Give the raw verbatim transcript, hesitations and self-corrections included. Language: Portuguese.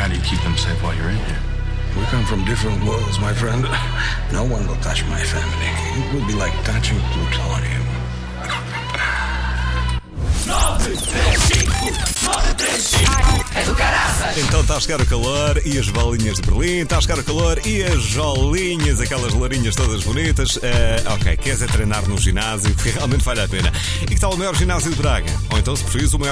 How do you keep them safe while you're in here? We come from different worlds, my friend. No one will touch my family. It would be like touching plutonium. É do caraças. Então está a chegar o calor e as bolinhas de Berlim, está a chegar o calor e as jolinhas, aquelas lourinhas todas bonitas. Uh, ok, queres é treinar num ginásio que realmente vale a pena. E que tal o maior ginásio de Braga? Ou então, se preferires, o maior